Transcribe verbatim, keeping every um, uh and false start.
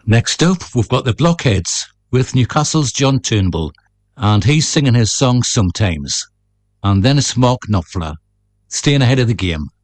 Next up, we've got the Blockheads with Newcastle's John Turnbull, and he's singing his song Sometimes. And then it's Mark Knopfler, staying ahead of the game.